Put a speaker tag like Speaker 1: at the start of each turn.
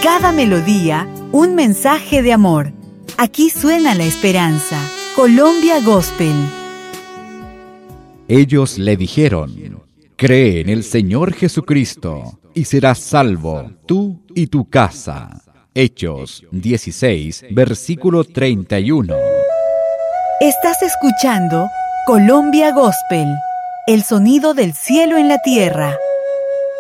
Speaker 1: Cada melodía, un mensaje de amor. Aquí suena la esperanza. Colombia Gospel.
Speaker 2: Ellos le dijeron: cree en el Señor Jesucristo y serás salvo, tú y tu casa. Hechos 16, versículo 31.
Speaker 1: Estás escuchando Colombia Gospel, el sonido del cielo en la tierra.